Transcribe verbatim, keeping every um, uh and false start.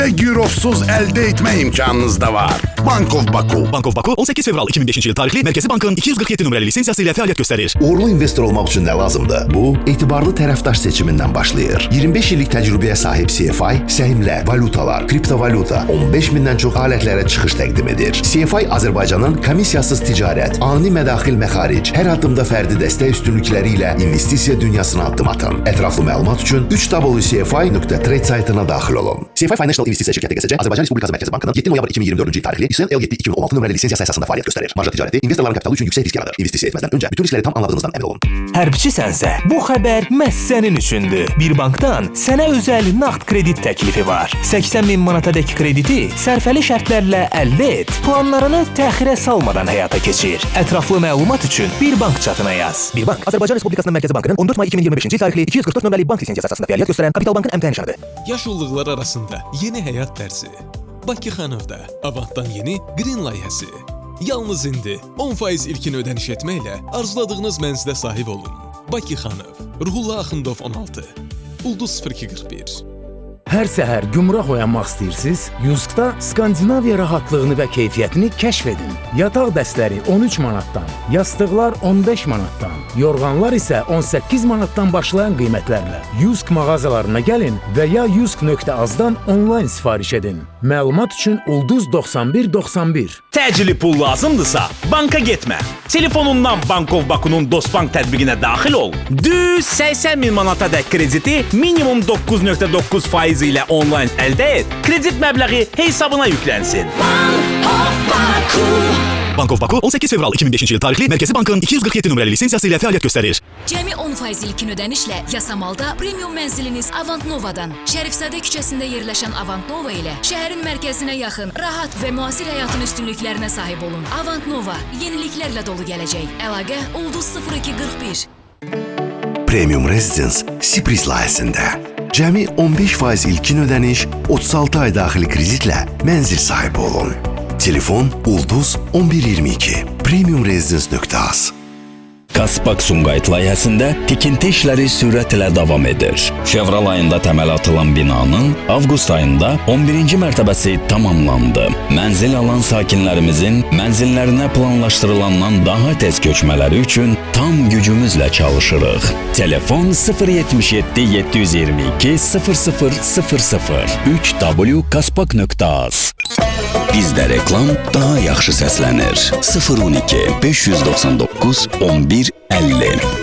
Girovsuz əldə etmə imkanınız da var. Bank of Baku. Bank of Baku on səkkiz fevral iki min beşinci il tarixli Mərkəzi Bankın iki yüz qırx yeddi nömrəli lisensiyası ilə fəaliyyət göstərir. Uğurlu investor olmaq üçün nə lazımdır? Bu, etibarlı tərəfdaş seçimindən başlayır. iyirmi beş illik təcrübəyə sahib C F I, səhmlər, valutalar, kriptovalyuta, on beş mindən çox alətlərə çıxış təqdim edir. C F I Azərbaycanın komissiyasız ticarət, ani mədaxil məxaric, hər addımda fərdi dəstək üstünlükləri ilə investisiya dünyasına addım atın. Ətraflı məlumat üçün üç w c f i nöqtə trade saytına daxil olun. C F I Financial İnvestisiya şirkəti G S C Azərbaycan Respublikası Mərkəzi Bankının yeddi noyabr iki min iyirmi dördüncü il tarixli İSN L yeddi iki min on altı nömrəli lisensiyası əsasında fəaliyyət göstərir. Marja ticarəti investorların kapitalı üçün yüksək risk yaradır. İnvestisiya etməzdən öncə bütün riskləri tam anladığınızdan əmin olun. Hərbçisənsə, bu xəbər məhz sənin üçündür. Bir bankdan sənə özəl nağd kredit təklifi var. səksən min manatadək krediti sərfəli şərtlərlə əldə et. Planlarını təxirə salmadan həyata keçir. Ətraflı məlumat üçün bir bank çatına yaz. Bir bank Azərbaycan Respublikasının Mərkəzi Bankının on dörd may iki min iyirmi beşinci il tarixli iki yüz qırx dörd nömrəli bank lisensiyası əsasında fəaliyyət göstərən Kapital Bankın əmtəh nişanıdır. Yaşıllıqlar arasında yeni həyat tərzi. Bakı Xanovda Avantdan yeni Green layihəsi. Yalnız indi on faiz ilkin ödəniş etməklə arzuladığınız mənzilə sahib olun. Bakı Xanov, Ruhullah Axundov on altı, Ulduz sıfır iki qırx bir. Hər səhər gümrah oyanmaq istəyirsiniz? Yuskda Skandinaviya rahatlığını və keyfiyyətini kəşf edin. Yataq dəstləri on üç manatdan, yastıqlar on beş manatdan, yorğanlar isə on səkkiz manatdan başlayan qiymətlərlə. Yusk mağazalarına gəlin və ya yusk nöqtə azdan onlayn sifariş edin. Məlumat üçün Ulduz doxsan bir doxsan bir. Təcili pul lazımdırsa, banka getmə. Telefonundan Bank of Baku'nun Dostbank tətbiqinə daxil ol. Düz səksən min manatadək krediti minimum doqquz nöqtə doqquz faiz ilə onlayn əldə et. Kredit məbləği hesabına yüklənsin. Bank of Baku. Bank of Baku on səkkiz fevral iki min beşinci il tarixli Mərkəzi Bankın iki yüz qırx yeddi nömrəli lisensiyası ilə fəaliyyət göstərir. Cəmi on faiz ilkin ödənişlə Yasamalda premium mənziliniz Avant Nova'dan. Şərifzadə küçəsində yerləşən Avant Nova ilə şəhərin mərkəzinə yaxın, rahat və müasir həyatın üstünlüklərinə sahib olun. Avant Nova yeniliklərlə dolu gələcək. Əlaqə Ulduz sıfır iki qırx bir. Premium Residence Sipris layihəsində. Cəmi on beş faiz ilkin ödəniş, otuz altı ay daxili kreditlə mənzil sahibi olun. Telefon Ulduz on bir iyirmi iki. Premium Residence nöqtə az. Kaspak Sumqayıt layihəsində tikinti işləri sürətlə davam edir. Fevral ayında təməl atılan binanın avqust ayında on birinci mərtəbəsi tamamlandı. Mənzil alan sakinlərimizin mənzillərinə planlaşdırılandan daha tez köçmələri üçün tam gücümüzlə çalışırıq. Telefon sıfır yetmiş yeddi yeddi yüz iyirmi iki sıfır sıfır sıfır sıfır üç w kaspak nöqtə az. Bizdə reklam daha yaxşı səslənir. sıfır on iki beş yüz doxsan doqquz on bir əlli.